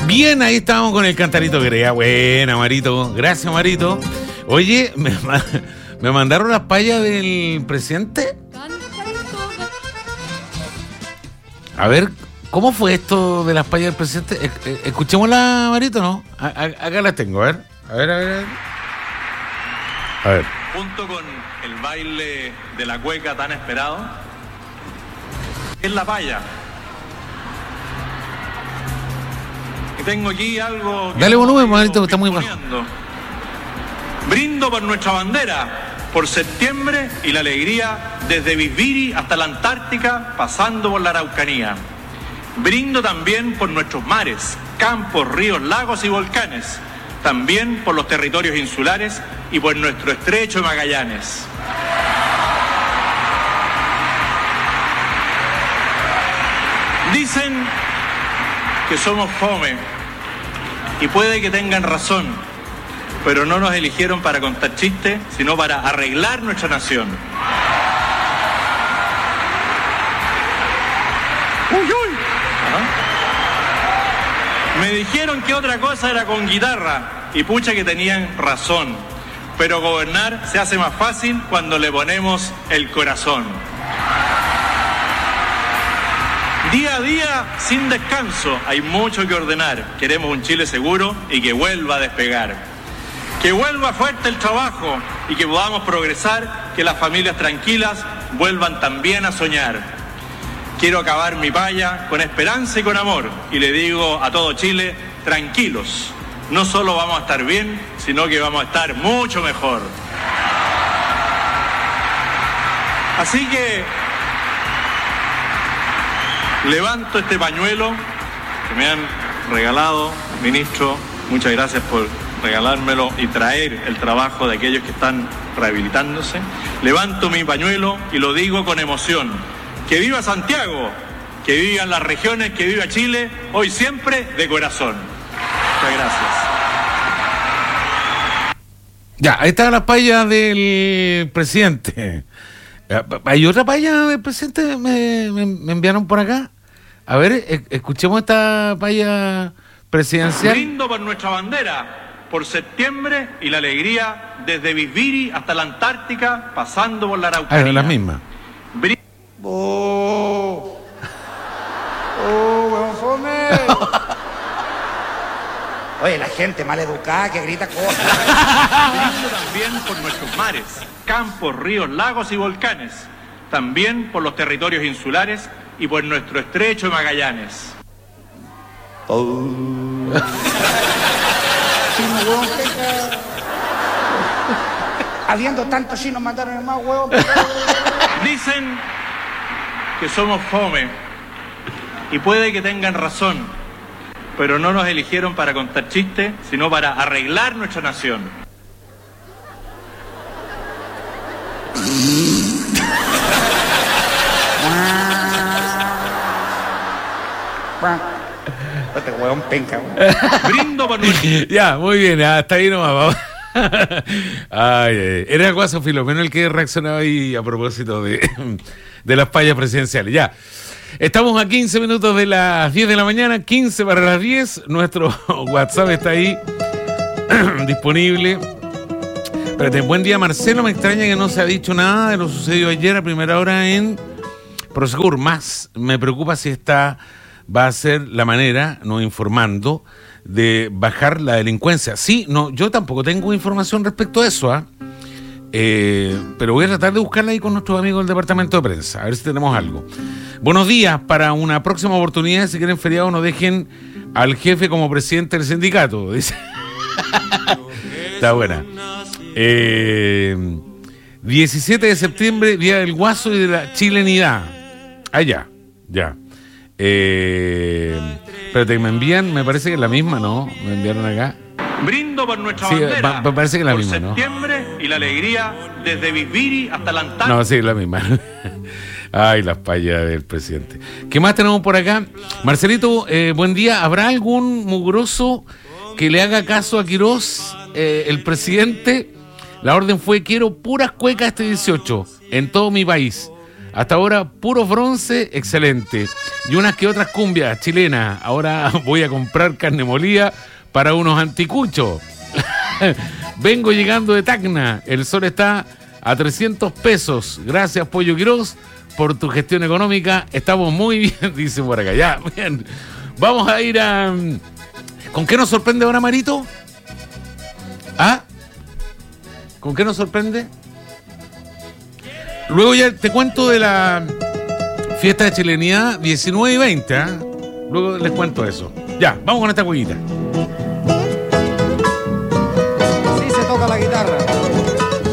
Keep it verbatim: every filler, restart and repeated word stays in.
Bien, ahí estábamos con el cantarito Grea. Buena, Marito. Gracias, Marito. Oye, me, me mandaron las payas del presidente. A ver, ¿cómo fue esto de las payas del presidente? Escuchémosla, Marito, ¿no? A, a, acá las tengo, a ver. A ver, a ver, a ver. A ver. Junto con el baile de la cueca tan esperado, es la paya. Y tengo aquí algo... Dale volumen, Marito, que está muy bajo. Brindo por nuestra bandera, por septiembre y la alegría desde Bisbiri hasta la Antártica, pasando por la Araucanía. Brindo también por nuestros mares, campos, ríos, lagos y volcanes. También por los territorios insulares y por nuestro estrecho de Magallanes. Dicen que somos fome y puede que tengan razón, pero no nos eligieron para contar chistes, sino para arreglar nuestra nación. ¡Uy, uy! ¿Ah? Me dijeron que otra cosa era con guitarra, y pucha que tenían razón. Pero gobernar se hace más fácil cuando le ponemos el corazón. Día a día, sin descanso, hay mucho que ordenar. Queremos un Chile seguro y que vuelva a despegar. Que vuelva fuerte el trabajo y que podamos progresar, que las familias tranquilas vuelvan también a soñar. Quiero acabar mi paya con esperanza y con amor, y le digo a todo Chile, tranquilos, no solo vamos a estar bien, sino que vamos a estar mucho mejor. Así que levanto este pañuelo que me han regalado, ministro, muchas gracias por regalármelo y traer el trabajo de aquellos que están rehabilitándose. Levanto mi pañuelo y lo digo con emoción. Que viva Santiago, que vivan las regiones, que viva Chile, hoy siempre de corazón. Muchas gracias. Ya, ahí están las payas del presidente. ¿Hay otra paya del presidente? Me, me, me enviaron por acá. A ver, escuchemos esta paya presidencial. Brindo por nuestra bandera, por septiembre y la alegría desde Bisbiri hasta la Antártica, pasando por la Araucanía. Ah, la misma. Br- ¡Oh! ¡Oh, weón, fome! Oye, la gente mal educada que grita cosas. Brindo también por nuestros mares, campos, ríos, lagos y volcanes. También por los territorios insulares y por nuestro estrecho de Magallanes. Oh. Chino, huevón, penca. Habiendo tantos chinos mataron el más huevón. Dicen que somos fome y puede que tengan razón, pero no nos eligieron para contar chistes, sino para arreglar nuestra nación. Este huevón penca, huevón. Brindo por nuestro... Ya, muy bien, hasta ahí nomás vamos. Ay, ay, era Guaso Filomeno el que reaccionaba ahí a propósito de, de las payas presidenciales. Ya, estamos a quince minutos de las diez de la mañana, quince para las diez. Nuestro WhatsApp está ahí disponible. Espérate, buen día, Marcelo. Me extraña que no se ha dicho nada de lo sucedido ayer a primera hora en Prosegur. Más me preocupa si esta va a ser la manera, no informando, de bajar la delincuencia. Sí, no, yo tampoco tengo información respecto a eso, ¿ah? ¿eh? Pero voy a tratar de buscarla ahí con nuestros amigos del departamento de prensa, a ver si tenemos algo. Buenos días, para una próxima oportunidad, si quieren feriado, no dejen al jefe como presidente del sindicato, dice. Está buena. Eh, diecisiete de septiembre, Día del Guaso y de la Chilenidad. Allá, ya. Eh, espérate, me envían, me parece que es la misma, ¿no? Me enviaron acá. Brindo por nuestra Sí, bandera, me parece que es la por misma, ¿no? septiembre y la alegría desde Bisbiri hasta la Antártica. No, sí, es la misma. Ay, las payas del presidente. ¿Qué más tenemos por acá? Marcelito, eh, buen día. ¿Habrá algún mugroso que le haga caso a Quirós, eh, el presidente? La orden fue: quiero puras cuecas este dieciocho en todo mi país. Hasta ahora, puro bronce, excelente. Y unas que otras cumbias chilenas. Ahora voy a comprar carne molida para unos anticuchos. Vengo llegando de Tacna. El sol está a trescientos pesos. Gracias, Pollo Quiroz, por tu gestión económica. Estamos muy bien, dice por acá. Ya, bien. Vamos a ir a... ¿Con qué nos sorprende ahora, Marito? ¿Ah? ¿Con qué nos sorprende? Luego ya te cuento de la fiesta de chilenidad diecinueve y veinte, ¿eh? Luego les cuento eso. Ya, vamos con esta cueguita.